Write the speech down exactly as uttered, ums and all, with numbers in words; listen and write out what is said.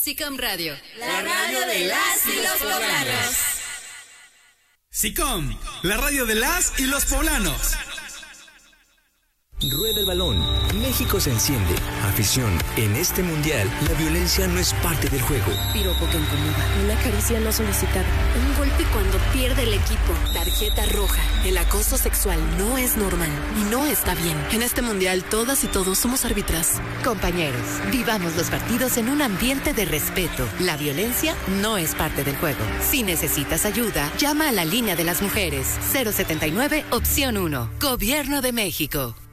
SICOM Radio, la radio de las y los poblanos. SICOM, la radio de las y los poblanos. Rueda el balón. México se enciende. Afición. En este mundial, la violencia no es parte del juego. Piropo que incomoda. Una caricia no solicitada. Un golpe cuando pierde el equipo. Tarjeta roja. El acoso sexual no es normal y no está bien. En este mundial, todas y todos somos árbitras. Compañeros, vivamos los partidos en un ambiente de respeto. La violencia no es parte del juego. Si necesitas ayuda, llama a la línea de las mujeres. cero setenta y nueve, opción uno. Gobierno de México.